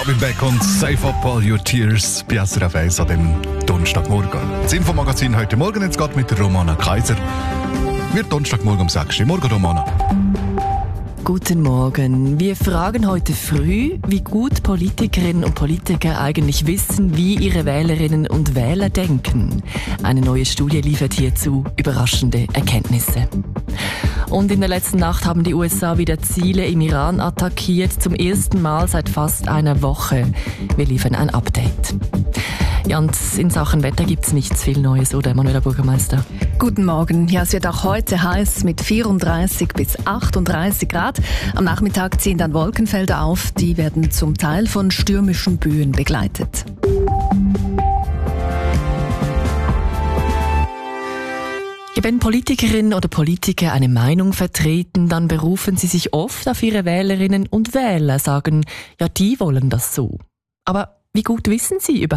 Robin Beck und Save Up All Your Tears bei SRF 1 an dem Donnerstagmorgen. Das Infomagazin heute Morgen jetzt geht mit Romana Kaiser. Wir Donnerstagmorgen um 6 Uhr. Morgen, Romana. Guten Morgen. Wir fragen heute früh, wie gut Politikerinnen und Politiker eigentlich wissen, wie ihre Wählerinnen und Wähler denken. Eine neue Studie liefert hierzu überraschende Erkenntnisse. Und in der letzten Nacht haben die USA wieder Ziele im Iran attackiert, zum ersten Mal seit fast einer Woche. Wir liefern ein Update. Ja, und in Sachen Wetter gibt es nichts viel Neues, oder, Manuela Bürgermeister? Guten Morgen. Ja, es wird auch heute heiß mit 34 bis 38 Grad. Am Nachmittag ziehen dann Wolkenfelder auf. Die werden zum Teil von stürmischen Böen begleitet. Wenn Politikerinnen oder Politiker eine Meinung vertreten, dann berufen sie sich oft auf ihre Wählerinnen und Wähler, sagen, ja, die wollen das so. Aber wie gut wissen sie überhaupt,